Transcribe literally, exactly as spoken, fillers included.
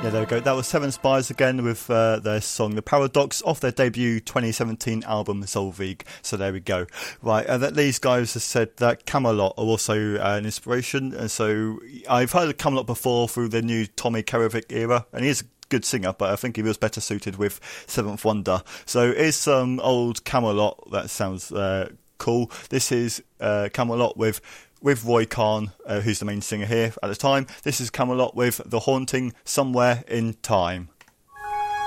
Yeah, there we go. That was Seven Spies again with uh, their song The Paradox off their debut twenty seventeen album Solveig. So there we go. Right, and that these guys have said that Camelot are also uh, an inspiration. And so I've heard of Camelot before through the new Tommy Kerovic era, and he is a good singer, but I think he was better suited with Seventh Wonder. So here's some old Camelot that sounds uh, cool. This is uh, Camelot with with Roy Khan, uh, who's the main singer here at the time. This is Camelot with The Haunting Somewhere in Time.